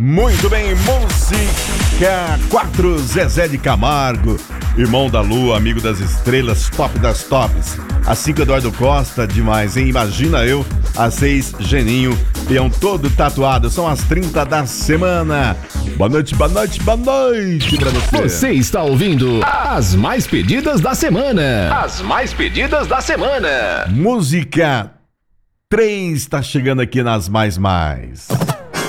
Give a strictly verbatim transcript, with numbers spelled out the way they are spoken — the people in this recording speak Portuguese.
Muito bem, música quatro, Zezé de Camargo, Irmão da Lua, Amigo das Estrelas, top das tops. Às cinco, Eduardo Costa, demais, hein? Imagina Eu. Às seis, Geninho, peão todo tatuado. São as trinta da semana. Boa noite, boa noite, boa noite pra você. Você está ouvindo as mais pedidas da semana. As mais pedidas da semana. Música três tá chegando aqui nas mais mais.